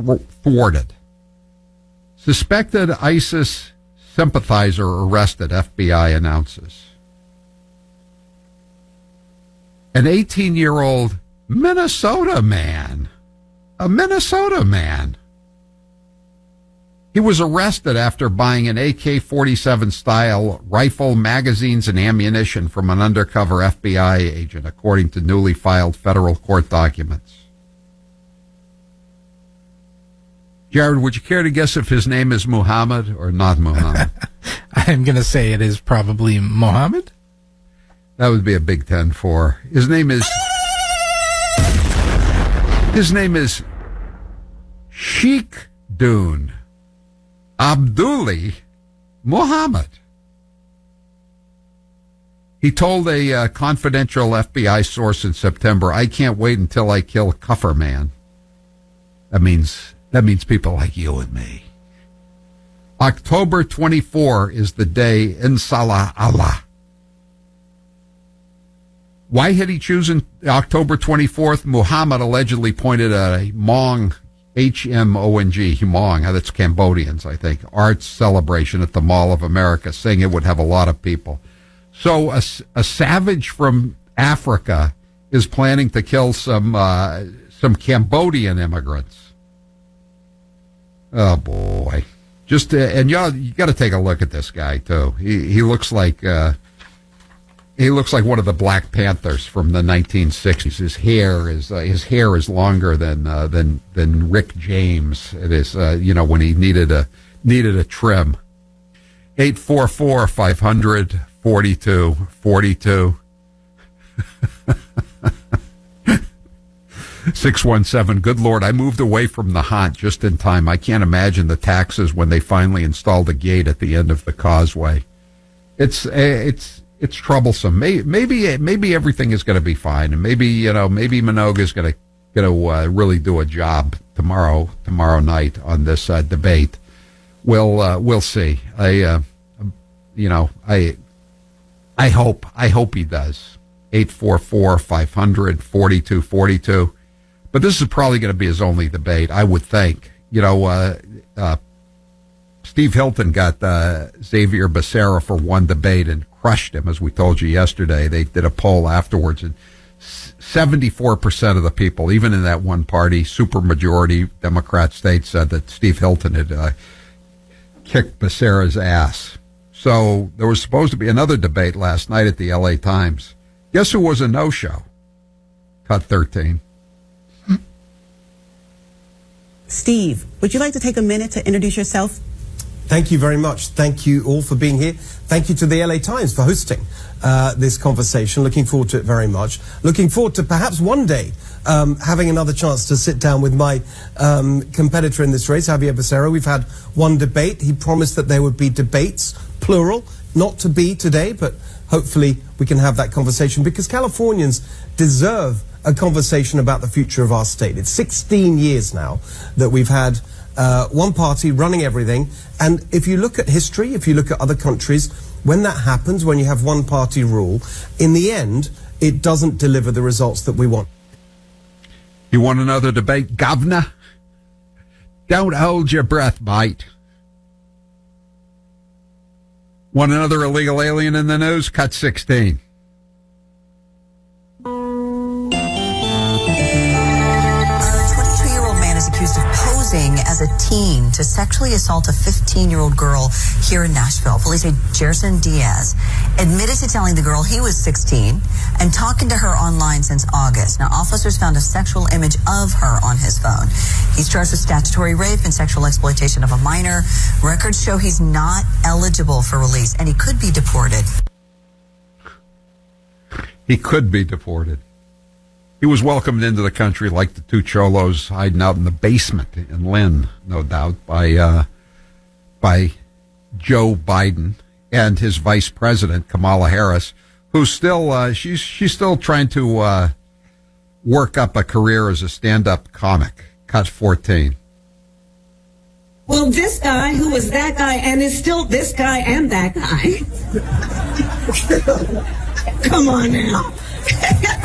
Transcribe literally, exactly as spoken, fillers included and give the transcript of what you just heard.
thwarted. Suspected ISIS sympathizer arrested, F B I announces. An eighteen-year-old Minnesota man, a Minnesota man. He was arrested after buying an A K forty-seven style rifle, magazines, and ammunition from an undercover F B I agent, according to newly filed federal court documents. Jared, would you care to guess if his name is Muhammad or not Muhammad? I'm going to say it is probably Mohammed. That would be a Big Ten four. His name is... His name is Sheikh Dune Abdulli Muhammad. He told a uh, confidential F B I source in September, "I can't wait until I kill Kuffer Man." That means that means people like you and me. October twenty-fourth is the day, Inshallah Allah. Why had he chosen October twenty-fourth? Muhammad allegedly pointed at a Hmong, H M O N G, Hmong, that's Cambodians, I think, arts celebration at the Mall of America, saying it would have a lot of people. So a, a savage from Africa is planning to kill some uh, some Cambodian immigrants. Oh, boy. Just uh, and you you got to take a look at this guy, too. He, he looks like... Uh, He looks like one of the Black Panthers from the nineteen sixties. His hair is uh, his hair is longer than uh, than than Rick James. It is uh, you know when he needed a needed a trim. Eight four four five hundred forty two forty two. Six one seven. Good Lord, I moved away from the haunt just in time. I can't imagine the taxes when they finally installed a gate at the end of the causeway. It's it's. It's troublesome. Maybe, maybe, maybe everything is going to be fine, and maybe you know, maybe Minogue is going to, going to uh, really do a job tomorrow, tomorrow night on this uh, debate. We'll, uh, we'll see. I, uh, you know, I, I hope, I hope he does. Eight four four five hundred forty two forty two. But this is probably going to be his only debate, I would think. You know, uh, uh, Steve Hilton got uh, Xavier Becerra for one debate and crushed him, as we told you yesterday. They did a poll afterwards, and seventy-four percent of the people, even in that one party, supermajority Democrat state, said that Steve Hilton had uh, kicked Becerra's ass. So there was supposed to be another debate last night at the L A Times. Guess who was a no-show? Cut thirteen. Steve, would you like to take a minute to introduce yourself? Thank you very much. Thank you all for being here. Thank you to the L A Times for hosting uh, this conversation. Looking forward to it very much. Looking forward to perhaps one day um, having another chance to sit down with my um, competitor in this race, Javier Becerra. We've had one debate. He promised that there would be debates, plural, not to be today, but hopefully we can have that conversation because Californians deserve a conversation about the future of our state. It's sixteen years now that we've had Uh, one party running everything, and if you look at history, if you look at other countries, when that happens, when you have one party rule, in the end, it doesn't deliver the results that we want. You want another debate, Governor? Don't hold your breath, mate. Want another illegal alien in the news? Cut sixteen. Accused of posing as a teen to sexually assault a fifteen-year-old girl here in Nashville. Police say Jerson Diaz admitted to telling the girl he was sixteen and talking to her online since August. Now, officers found a sexual image of her on his phone. He's charged with statutory rape and sexual exploitation of a minor. Records show he's not eligible for release, and he could be deported. He could be deported. He was welcomed into the country like the two cholos hiding out in the basement in Lynn, no doubt, by uh, by Joe Biden and his vice president, Kamala Harris, who's still uh, she's she's still trying to uh, work up a career as a stand-up comic. Cut fourteen. Well, this guy who was that guy and is still this guy and that guy. Come on now.